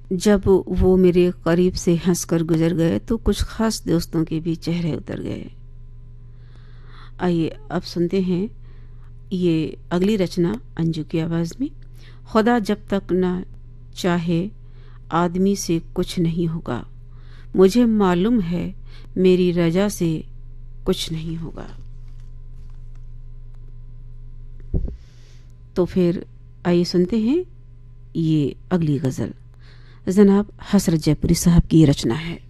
जब वो मेरे करीब से हंसकर गुजर गए तो कुछ खास दोस्तों के भी चेहरे उतर गए। आइए अब सुनते हैं ये अगली रचना अंजू की आवाज़ में। खुदा जब तक न चाहे आदमी से कुछ नहीं होगा, मुझे मालूम है मेरी रजा से कुछ नहीं होगा। तो फिर आइए सुनते हैं ये अगली गज़ल। जनाब हसरत जयपुरी साहब की रचना है।